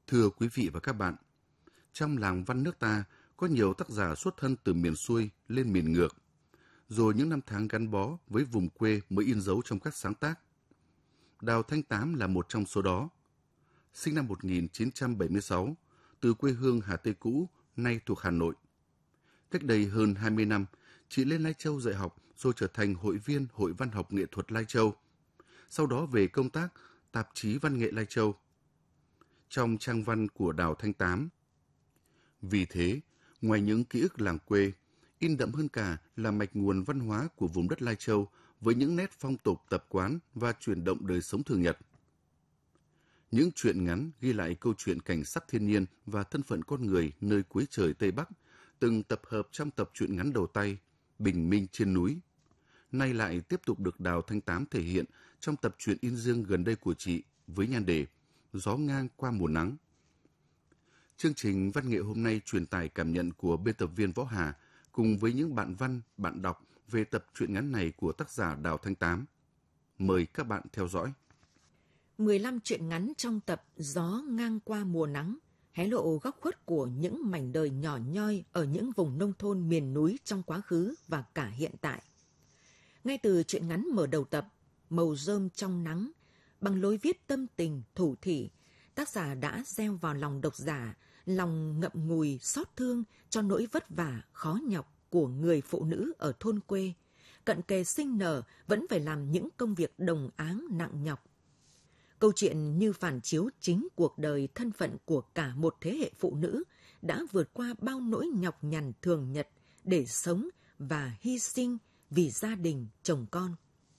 Thưa quý vị và các bạn, trong làng văn nước ta có nhiều tác giả xuất thân từ miền xuôi lên miền ngược, rồi những năm tháng gắn bó với vùng quê mới in dấu trong các sáng tác. Đào Thanh Tám là một trong số đó. Sinh năm 1976, từ quê hương Hà Tây cũ, nay thuộc Hà Nội. Cách đây hơn 20 năm, chị lên Lai Châu dạy học rồi trở thành hội viên Hội Văn học Nghệ thuật Lai Châu. Sau đó về công tác tạp chí Văn nghệ Lai Châu. Trong trang văn của Đào Thanh Tám. Vì thế, ngoài những ký ức làng quê, in đậm hơn cả là mạch nguồn văn hóa của vùng đất Lai Châu với những nét phong tục tập quán và chuyển động đời sống thường nhật. Những truyện ngắn ghi lại câu chuyện cảnh sắc thiên nhiên và thân phận con người nơi cuối trời Tây Bắc, từng tập hợp trong tập truyện ngắn đầu tay, Bình Minh trên núi. Nay lại tiếp tục được Đào Thanh Tám thể hiện trong tập truyện in dương gần đây của chị với nhan đề Gió ngang qua mùa nắng. Chương trình văn nghệ hôm nay truyền tải cảm nhận của biên tập viên Võ Hà cùng với những bạn văn, bạn đọc về tập truyện ngắn này của tác giả Đào Thanh Tám. Mời các bạn theo dõi. 15 truyện ngắn trong tập Gió ngang qua mùa nắng hé lộ góc khuất của những mảnh đời nhỏ nhoi ở những vùng nông thôn miền núi trong quá khứ và cả hiện tại. Ngay từ truyện ngắn mở đầu tập, Màu rơm trong nắng, bằng lối viết tâm tình, thủ thỉ, tác giả đã gieo vào lòng độc giả lòng ngậm ngùi xót thương cho nỗi vất vả, khó nhọc của người phụ nữ ở thôn quê, cận kề sinh nở vẫn phải làm những công việc đồng áng nặng nhọc. Câu chuyện như phản chiếu chính cuộc đời thân phận của cả một thế hệ phụ nữ đã vượt qua bao nỗi nhọc nhằn thường nhật để sống và hy sinh vì gia đình, chồng con.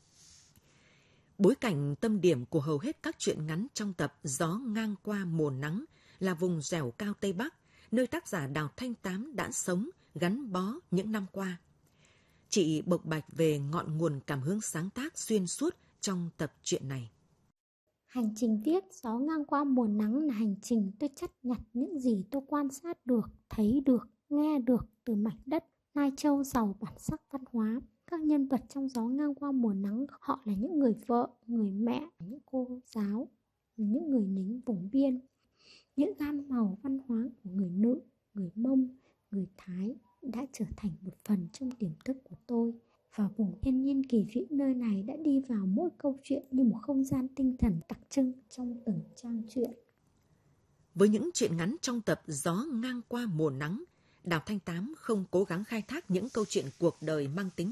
Bối cảnh tâm điểm của hầu hết các truyện ngắn trong tập Gió ngang qua mùa nắng là vùng dẻo cao Tây Bắc, nơi tác giả Đào Thanh Tám đã sống, gắn bó những năm qua. Chị bộc bạch về ngọn nguồn cảm hứng sáng tác xuyên suốt trong tập truyện này. Hành trình viết Gió ngang qua mùa nắng là hành trình tôi chắt nhặt những gì tôi quan sát được, thấy được, nghe được từ mảnh đất Lai Châu giàu bản sắc văn hóa. Các nhân vật trong Gió ngang qua mùa nắng, họ là những người vợ, người mẹ, những cô giáo, những người lính vùng biên. Những gam màu văn hóa của người nữ, người Mông, người Thái đã trở thành một phần trong tiềm thức của tôi. Và vùng thiên nhiên kỳ vĩ nơi này đã đi vào mỗi câu chuyện như một không gian tinh thần đặc trưng trong từng trang truyện. Với những truyện ngắn trong tập Gió ngang qua mùa nắng, Đào Thanh Tám không cố gắng khai thác những câu chuyện cuộc đời mang tính